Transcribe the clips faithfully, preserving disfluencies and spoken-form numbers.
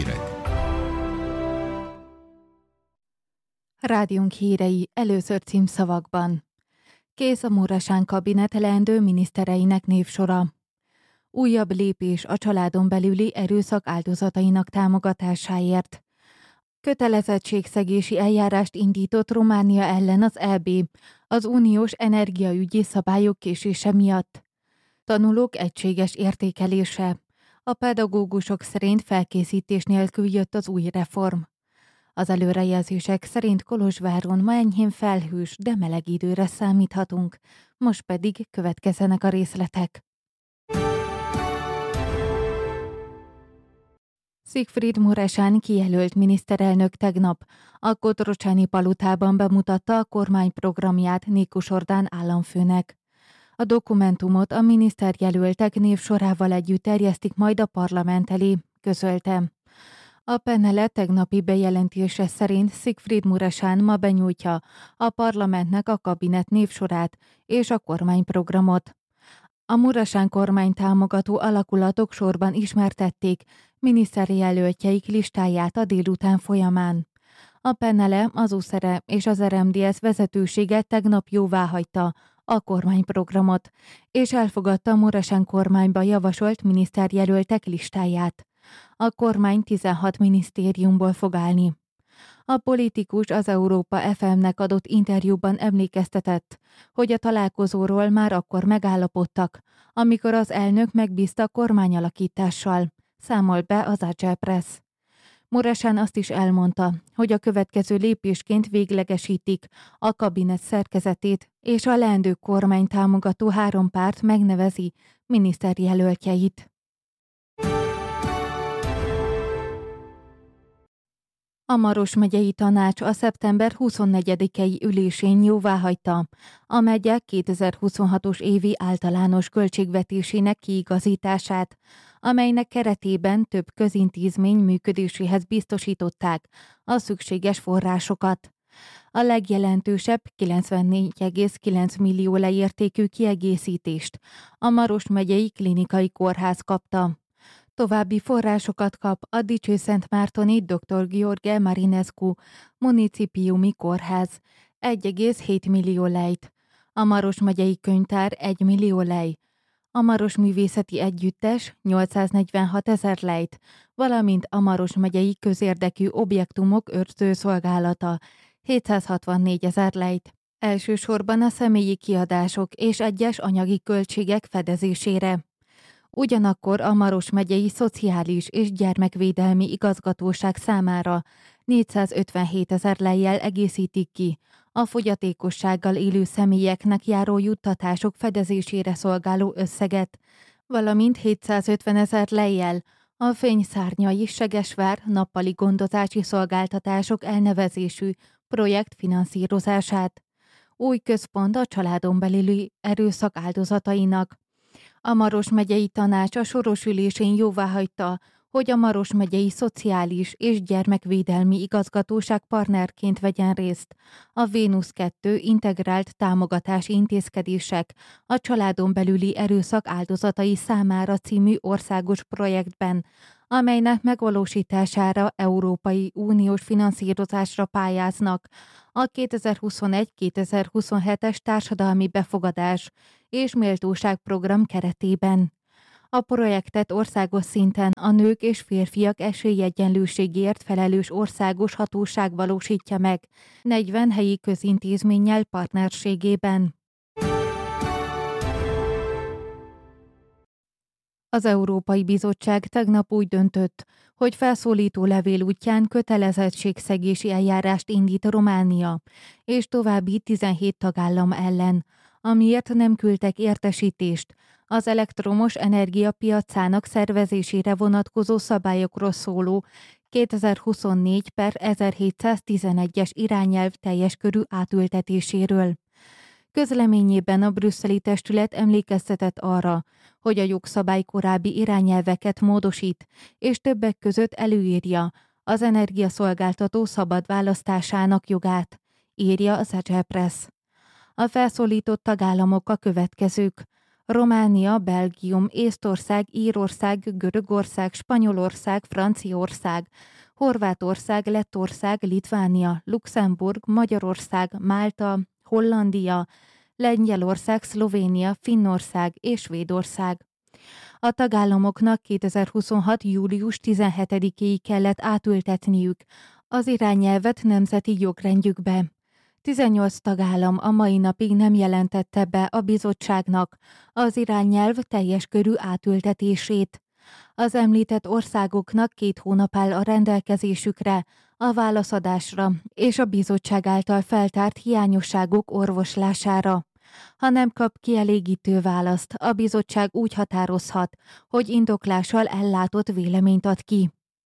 hírek. Rádiónk hírei először címszavakban. Kész a Muresan kabinet leendő minisztereinek névsora. Újabb lépés a családon belüli erőszak áldozatainak támogatásáért. Kötelezettségszegési eljárást indított Románia ellen az é bé, az uniós energiaügyi szabályok késése miatt. Tanulók egységes értékelése. A pedagógusok szerint felkészítés nélkül jött az új reform. Az előrejelzések szerint Kolozsváron ma enyhén felhős, de meleg időre számíthatunk, most pedig következzenek a részletek. Siegfried Muresan kijelölt miniszterelnök tegnap a Kotrocsáni palotában bemutatta a kormányprogramját Nikus Ordán államfőnek. A dokumentumot a miniszterjelöltek névsorával együtt terjesztik majd a parlament elé, közölte. A Penele tegnapi bejelentése szerint Siegfried Muresan ma benyújtja a parlamentnek a kabinet névsorát és a kormányprogramot. A Muresan kormány támogató alakulatok sorban ismertették miniszterjelöltjeik listáját a délután folyamán. A Penele, az USZERE és az er em dé es vezetősége tegnap jóváhagyta a kormányprogramot, és elfogadta a Muresan kormányba javasolt miniszterjelöltek listáját. A kormány tizenhat minisztériumból fog állni. A politikus az Európa ef em-nek adott interjúban emlékeztetett, hogy a találkozóról már akkor megállapodtak, amikor az elnök megbízta kormányalakítással, számol be az Agile Press. Muresan azt is elmondta, hogy a következő lépésként véglegesítik a kabinet szerkezetét, és a leendő kormány támogató három párt megnevezi miniszterjelöltjeit. A Maros megyei tanács a szeptember huszonnegyedikei ülésén jóváhagyta a megye kétezer-huszonhatos évi általános költségvetésének kiigazítását, amelynek keretében több közintézmény működéséhez biztosították a szükséges forrásokat. A legjelentősebb kilencvennégy egész kilenc millió leértékű kiegészítést a Maros megyei klinikai kórház kapta. További forrásokat kap a Dicsőszentmártoni doktor Gheorghe Marinescu municipiumi kórház egy egész hét millió lejt, a Maros megyei könyvtár egy millió lej, a Maros művészeti együttes nyolcszáznegyvenhat ezer lejt, valamint a Maros megyei közérdekű objektumok őrzőszolgálata hétszázhatvannégy ezer lejt. Elsősorban a személyi kiadások és egyes anyagi költségek fedezésére. Ugyanakkor a Maros megyei Szociális és Gyermekvédelmi Igazgatóság számára négyszázötvenhét ezer lejjel egészítik ki a fogyatékossággal élő személyeknek járó juttatások fedezésére szolgáló összeget, valamint hétszázötven ezer lejjel a Fényszárnyai Segesvár nappali gondozási szolgáltatások elnevezésű projekt finanszírozását. Új központ a családon belüli erőszak áldozatainak. A Maros megyei tanács a soros ülésén jóváhagyta, hogy a Maros megyei Szociális és Gyermekvédelmi Igazgatóság partnerként vegyen részt a Vénusz kettő integrált támogatási intézkedések a családon belüli erőszak áldozatai számára című országos projektben, amelynek megvalósítására Európai Uniós finanszírozásra pályáznak a kétezer-huszonegy-kétezer-huszonhetes társadalmi befogadás és méltóság program keretében. A projektet országos szinten a nők és férfiak esélyegyenlőségért felelős országos hatóság valósítja meg negyven helyi közintézménnyel partnerségében. Az Európai Bizottság tegnap úgy döntött, hogy felszólító levél útján kötelezettségszegési eljárást indít Románia és további tizenhét tagállam ellen, amiért nem küldtek értesítést az elektromos energia piacának szervezésére vonatkozó szabályokról szóló kétezer-huszonnégy per ezerhétszáztizenegyes irányelv teljes körű átültetéséről. Közleményében a brüsszeli testület emlékeztetett arra, hogy a jogszabály korábbi irányelveket módosít, és többek között előírja az energiaszolgáltató szabad választásának jogát, írja az Agile Press. A felszólított tagállamok a következők: Románia, Belgium, Észtország, Írország, Görögország, Spanyolország, Franciaország, Horvátország, Lettország, Litvánia, Luxemburg, Magyarország, Málta, Hollandia, Lengyelország, Szlovénia, Finnország és Svédország. A tagállamoknak kétezer-huszonhat. július tizenhetedikéig kellett átültetniük az irányelvet nemzeti jogrendjükbe. tizennyolc tagállam a mai napig nem jelentette be a bizottságnak az irányelv teljes körű átültetését. Az említett országoknak két hónap áll a rendelkezésükre a válaszadásra és a bizottság által feltárt hiányosságok orvoslására. Ha nem kap kielégítő választ, a bizottság úgy határozhat, hogy indoklással ellátott véleményt ad ki.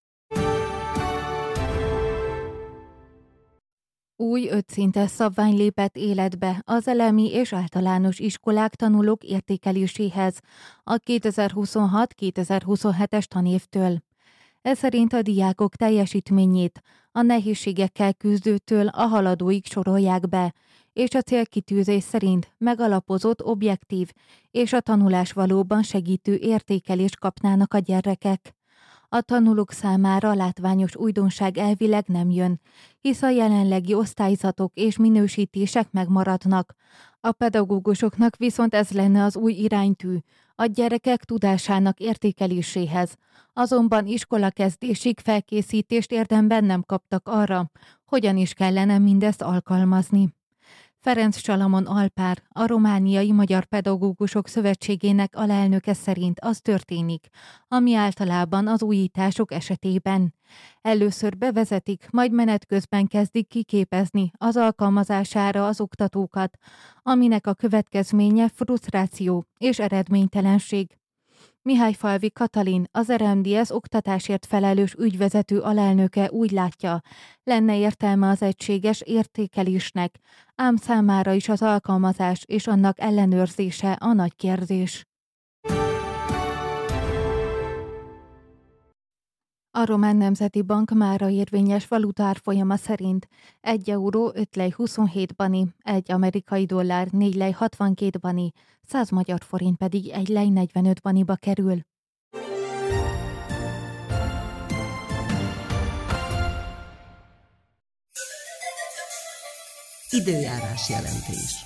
Új ötszintes szabvány lépett életbe az elemi és általános iskolák tanulók értékeléséhez a kétezer-huszonhat kétezer-huszonhetes tanévtől. Ez szerint a diákok teljesítményét a nehézségekkel küzdőtől a haladóig sorolják be, és a célkitűzés szerint megalapozott, objektív és a tanulás valóban segítő értékelést kapnának a gyerekek. A tanulók számára látványos újdonság elvileg nem jön, hisz a jelenlegi osztályzatok és minősítések megmaradnak. A pedagógusoknak viszont ez lenne az új iránytű, a gyerekek tudásának értékeléséhez, azonban iskolakezdésig felkészítést érdemben nem kaptak arra, hogyan is kellene mindezt alkalmazni. Ferenc Salamon Alpár, a Romániai Magyar Pedagógusok Szövetségének alelnöke szerint az történik, ami általában az újítások esetében. Először bevezetik, majd menet közben kezdik kiképezni az alkalmazására az oktatókat, aminek a következménye frusztráció és eredménytelenség. Mihályfalvi Katalin, az er em dé es oktatásért felelős ügyvezető alelnöke úgy látja, lenne értelme az egységes értékelésnek, ám számára is az alkalmazás és annak ellenőrzése a nagy kérdés. A Román Nemzeti Bank mára érvényes valutárfolyama szerint egy euró öt lej huszonhét bani, egy amerikai dollár négy lej hatvankét bani, száz magyar forint pedig egy lej negyvenöt baniba kerül. Időjárás jelentés.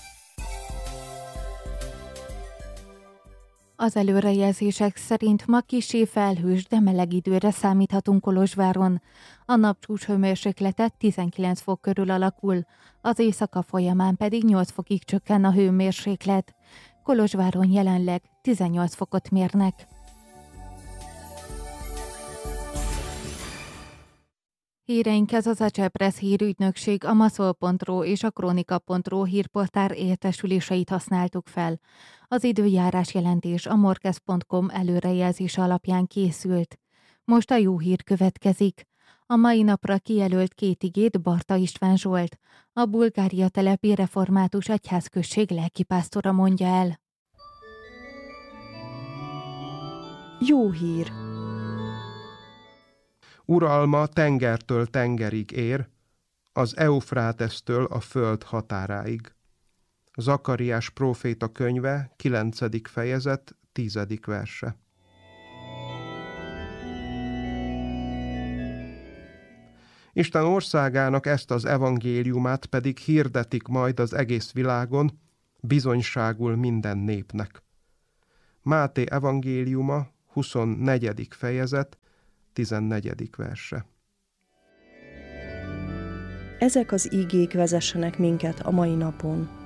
Az előrejelzések szerint ma kissé felhős, de meleg időre számíthatunk Kolozsváron. A napcsúcs hőmérséklete tizenkilenc fok körül alakul, az éjszaka folyamán pedig nyolc fokig csökken a hőmérséklet. Kolozsváron jelenleg tizennyolc fokot mérnek. Híreinkhez az Acsepress hírügynökség, a maszol pont ro és a kronika pont ro hírportál értesüléseit használtuk fel. Az időjárás jelentés a morkez pont com előrejelzése alapján készült. Most a jó hír következik. A mai napra kijelölt két igét Barta István Zsolt, a Bulgária telepi református egyházközség lelkipásztora mondja el. Jó hír! Uralma tengertől tengerig ér, az Eufrátesztől a föld határáig. Zakariás próféta könyve, kilencedik fejezet, tizedik verse. Isten országának ezt az evangéliumát pedig hirdetik majd az egész világon, bizonyságul minden népnek. Máté evangéliuma, huszonnegyedik fejezet, tizennegyedik verse. Ezek az ígék vezessenek minket a mai napon.